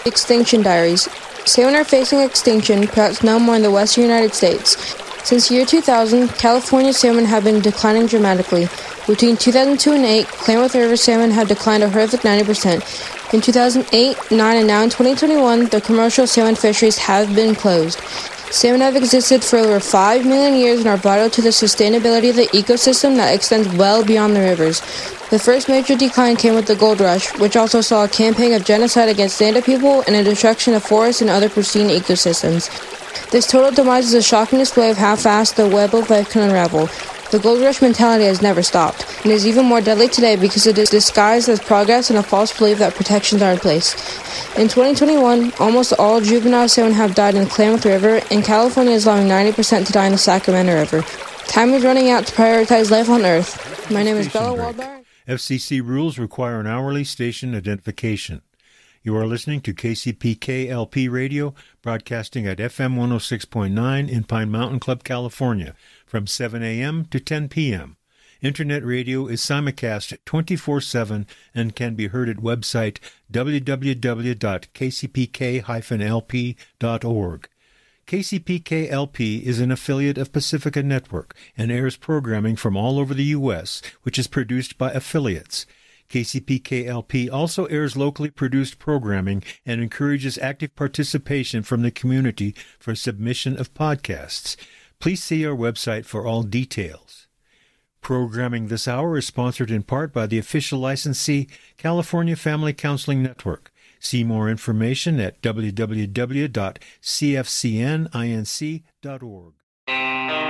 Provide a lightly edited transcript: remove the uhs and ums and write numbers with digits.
Extinction Diaries. Salmon are facing extinction, perhaps no more in the western United States. Since the year 2000, California salmon have been declining dramatically. Between 2002 and 2008, Klamath River salmon have declined a horrific 90%. In 2008, 9, and now in 2021, the commercial salmon fisheries have been closed. Salmon have existed for over 5 million years and are vital to the sustainability of the ecosystem that extends well beyond the rivers. The first major decline came with the gold rush, which also saw a campaign of genocide against native people and a destruction of forests and other pristine ecosystems. This total demise is a shocking display of how fast the web of life can unravel. The gold rush mentality has never stopped, and is even more deadly today because it is disguised as progress and a false belief that protections are in place. In 2021, almost all juvenile salmon have died in the Klamath River, and California is allowing 90% to die in the Sacramento River. Time is running out to prioritize life on Earth. My name is Bella Waldbauer. FCC rules require an hourly station identification. You are listening to KCPK-LP Radio, broadcasting at FM 106.9 in Pine Mountain Club, California, from 7 a.m. to 10 p.m. Internet radio is simulcast 24/7 and can be heard at website www.kcpk-lp.org. KCPK-LP is an affiliate of Pacifica Network and airs programming from all over the U.S., which is produced by affiliates. KCPK-LP also airs locally produced programming and encourages active participation from the community for submission of podcasts. Please see our website for all details. Programming this hour is sponsored in part by the official licensee, California Family Counseling Network. See more information at www.cfcninc.org.